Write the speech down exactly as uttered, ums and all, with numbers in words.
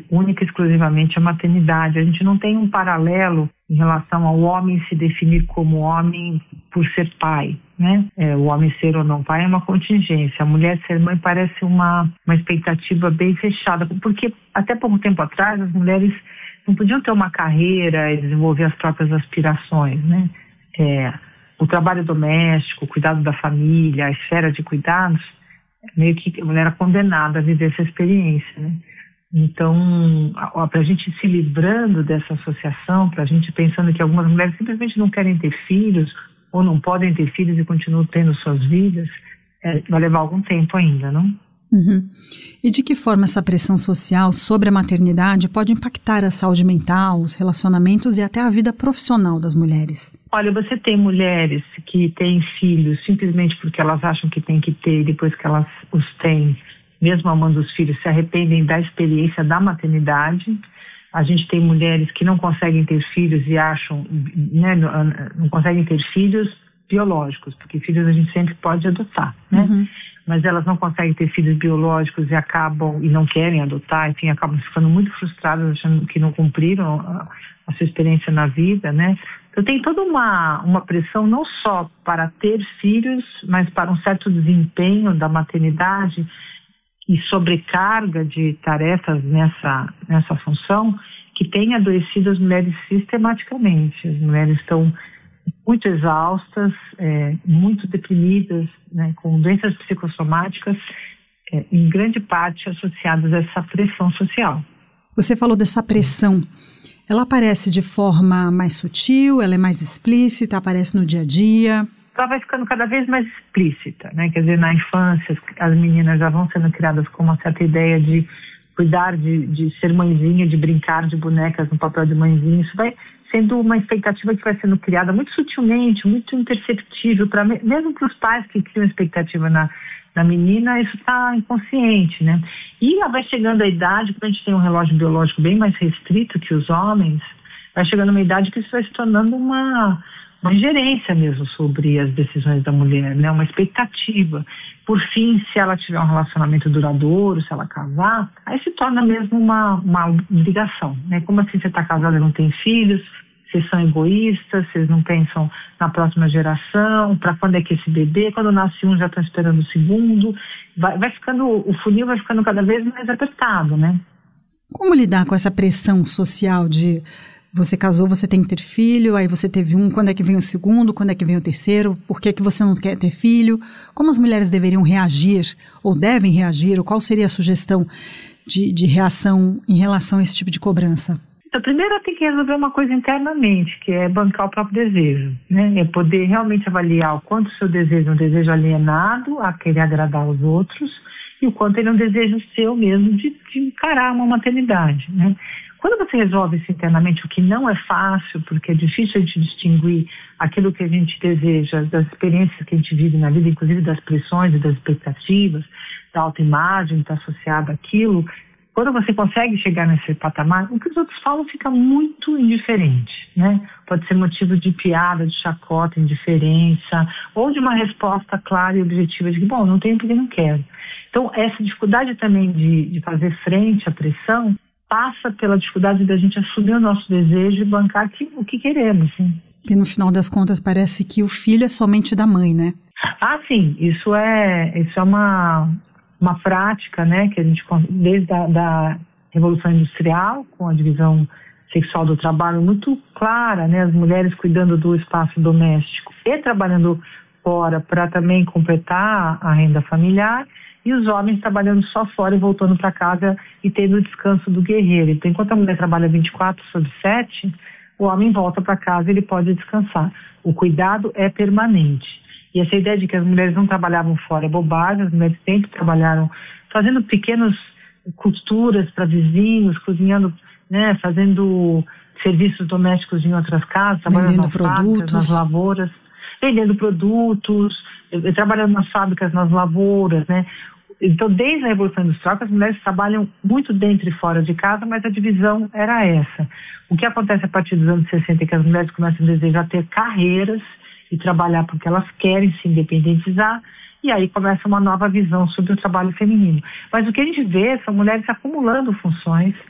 única e exclusivamente a maternidade. A gente não tem um paralelo em relação ao homem se definir como homem por ser pai, né? É, o homem ser ou não pai é uma contingência. A mulher ser mãe parece uma, uma expectativa bem fechada, porque até pouco tempo atrás as mulheres não podiam ter uma carreira e desenvolver as próprias aspirações, né? É, o trabalho doméstico, o cuidado da família, a esfera de cuidados, meio que a mulher era condenada a viver essa experiência, né? Então, para a gente se livrando dessa associação, para a gente pensando que algumas mulheres simplesmente não querem ter filhos ou não podem ter filhos e continuam tendo suas vidas, é, vai levar algum tempo ainda, não? Uhum. E de que forma essa pressão social sobre a maternidade pode impactar a saúde mental, os relacionamentos e até a vida profissional das mulheres? Olha, você tem mulheres que têm filhos simplesmente porque elas acham que tem que ter, e depois que elas os têm, mesmo amando os filhos, se arrependem da experiência da maternidade. A gente tem mulheres que não conseguem ter filhos e acham, né, não, não conseguem ter filhos biológicos, porque filhos a gente sempre pode adotar, né? Uhum. Mas elas não conseguem ter filhos biológicos e acabam, e não querem adotar, enfim, acabam ficando muito frustradas, achando que não cumpriram a, a sua experiência na vida, né? Então tem toda uma, uma pressão não só para ter filhos, mas para um certo desempenho da maternidade e sobrecarga de tarefas nessa, nessa função, que tem adoecido as mulheres sistematicamente. As mulheres estão muito exaustas, é, muito deprimidas, né, com doenças psicossomáticas, é, em grande parte associadas a essa pressão social. Você falou dessa pressão. Ela aparece de forma mais sutil, ela é mais explícita, aparece no dia a dia? Ela vai ficando cada vez mais explícita, né? Quer dizer, na infância, as meninas já vão sendo criadas com uma certa ideia de cuidar, de, de ser mãezinha, de brincar de bonecas no papel de mãezinha. Isso vai sendo uma expectativa que vai sendo criada muito sutilmente, muito imperceptível, pra, mesmo para os pais que criam expectativa na, na menina, isso está inconsciente, né? E ela vai chegando à idade, quando a gente tem um relógio biológico bem mais restrito que os homens, vai chegando uma idade que isso vai se tornando uma... uma ingerência mesmo sobre as decisões da mulher, né? Uma expectativa. Por fim, se ela tiver um relacionamento duradouro, se ela casar, aí se torna mesmo uma, uma obrigação, né? Como assim você está casada e não tem filhos? Vocês são egoístas, vocês não pensam na próxima geração, para quando é que esse bebê? Quando nasce um já estão esperando o segundo. Vai, vai ficando, o funil vai ficando cada vez mais apertado, né? Como lidar com essa pressão social de... Você casou, você tem que ter filho, aí você teve um, quando é que vem o segundo, quando é que vem o terceiro, por que que você não quer ter filho? Como as mulheres deveriam reagir, ou devem reagir, ou qual seria a sugestão de, de reação em relação a esse tipo de cobrança? Então, primeiro ela tem que resolver uma coisa internamente, que é bancar o próprio desejo, né? É poder realmente avaliar o quanto o seu desejo é um desejo alienado a querer agradar aos outros e o quanto ele é um desejo seu mesmo de, de encarar uma maternidade, né? Quando você resolve isso internamente, o que não é fácil, porque é difícil a gente distinguir aquilo que a gente deseja, das experiências que a gente vive na vida, inclusive das pressões e das expectativas, da autoimagem que está associada àquilo, quando você consegue chegar nesse patamar, o que os outros falam fica muito indiferente, né? Pode ser motivo de piada, de chacota, indiferença, ou de uma resposta clara e objetiva de que, bom, não tenho porque não quero. Então, essa dificuldade também de, de fazer frente à pressão passa pela dificuldade da gente assumir o nosso desejo e bancar que, o que queremos, sim. E no final das contas parece que o filho é somente da mãe, né? Ah, sim, isso é, isso é uma, uma prática, né, que a gente, desde a da Revolução Industrial, com a divisão sexual do trabalho muito clara, né, as mulheres cuidando do espaço doméstico e trabalhando fora para também completar a renda familiar, e os homens trabalhando só fora e voltando para casa e tendo o descanso do guerreiro. Então, enquanto a mulher trabalha vinte e quatro sobre sete, o homem volta para casa e ele pode descansar. O cuidado é permanente. E essa ideia de que as mulheres não trabalhavam fora é bobagem, as mulheres sempre trabalharam fazendo pequenas costuras para vizinhos, cozinhando, né, fazendo serviços domésticos em outras casas, trabalhando nas fábricas, nas lavouras, vendendo produtos, trabalhando nas fábricas, nas lavouras, né? Então, desde a Revolução Industrial, as mulheres trabalham muito dentro e fora de casa, mas a divisão era essa. O que acontece a partir dos anos sessenta é que as mulheres começam a desejar ter carreiras e trabalhar porque elas querem se independentizar, e aí começa uma nova visão sobre o trabalho feminino. Mas o que a gente vê são mulheres acumulando funções,